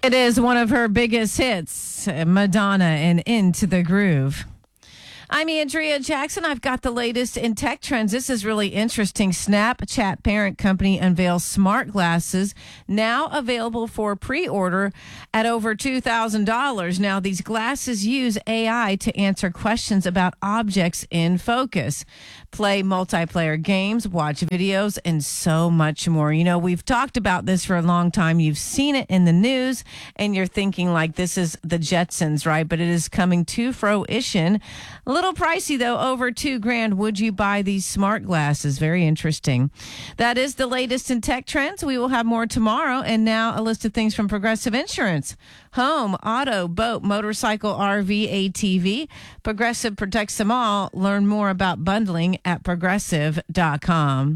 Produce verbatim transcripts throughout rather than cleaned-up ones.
It is one of her biggest hits, Madonna and Into the Groove. I'm Andrea Jackson. I've got the latest in tech trends. This is really interesting. Snapchat parent company unveils smart glasses now available for pre-order at over two thousand dollars. Now, these glasses use A I to answer questions about objects in focus, play multiplayer games, watch videos, and so much more. You know, we've talked about this for a long time. You've seen it in the news, and you're thinking like this is the Jetsons, right? But it is coming to fruition. A little pricey, though, over two grand. Would you buy these smart glasses? Very interesting. That is the latest in tech trends. We will have more tomorrow. And now a list of things from Progressive Insurance. Home, auto, boat, motorcycle, R V, A T V. Progressive protects them all. Learn more about bundling at progressive dot com.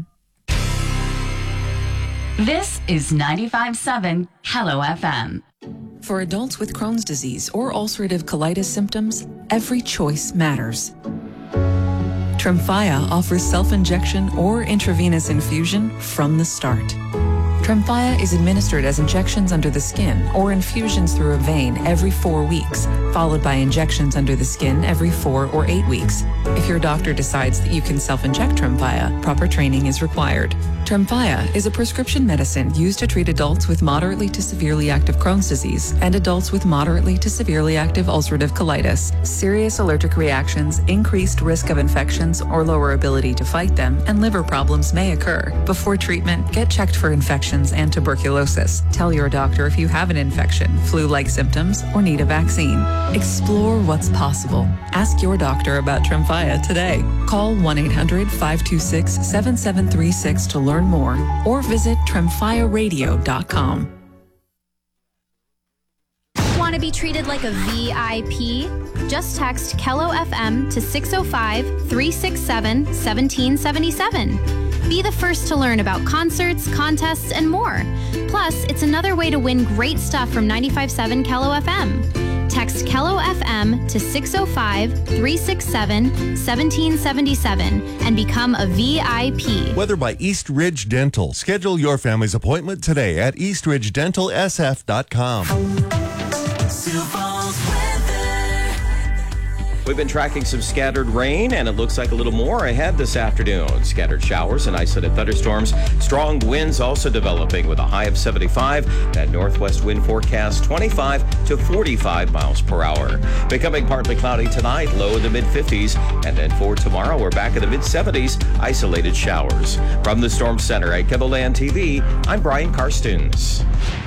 This is ninety-five point seven Hello F M. For adults with Crohn's disease or ulcerative colitis symptoms, every choice matters. Tremfya offers self-injection or intravenous infusion from the start. Tremfya is administered as injections under the skin or infusions through a vein every four weeks, followed by injections under the skin every four or eight weeks. If your doctor decides that you can self-inject Tremfya, proper training is required. Tremfya is a prescription medicine used to treat adults with moderately to severely active Crohn's disease and adults with moderately to severely active ulcerative colitis. Serious allergic reactions, increased risk of infections or lower ability to fight them, and liver problems may occur. Before treatment, get checked for infections and tuberculosis. Tell your doctor if you have an infection, flu-like symptoms, or need a vaccine. Explore what's possible. Ask your doctor about Tremfya today. Call one eight hundred five two six seven seven three six to learn more, or visit tremfya radio dot com. Want to be treated like a V I P? Just text Kello F M to six oh five, three six seven, one seven seven seven. Be the first to learn about concerts, contests, and more. Plus, it's another way to win great stuff from ninety-five point seven Kello F M. Text Kello F M to six oh five, three six seven, one seven seven seven and become a V I P. Weather by East Ridge Dental. Schedule your family's appointment today at east ridge dental s f dot com. We've been tracking some scattered rain, and it looks like a little more ahead this afternoon. Scattered showers and isolated thunderstorms. Strong winds also developing with a high of seventy-five. That northwest wind forecast twenty-five to forty-five miles per hour. Becoming partly cloudy tonight, low in the mid fifties. And then for tomorrow, we're back in the mid seventies. Isolated showers. From the Storm Center at KEVOLAND T V, I'm Brian Karstens.